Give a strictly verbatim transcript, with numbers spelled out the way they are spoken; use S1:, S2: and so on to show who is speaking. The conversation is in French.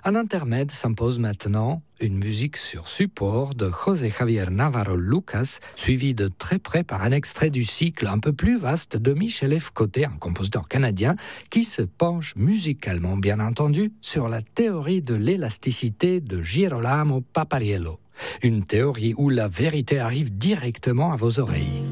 S1: Un intermède s'impose maintenant, une musique sur support de José Javier Navarro Lucas, suivi de très près par un extrait du cycle un peu plus vaste de Michel Fcoté, un compositeur canadien, qui se penche musicalement, bien entendu, sur la théorie de l'élasticité de Girolamo Papariello. Une théorie où la vérité arrive directement à vos oreilles.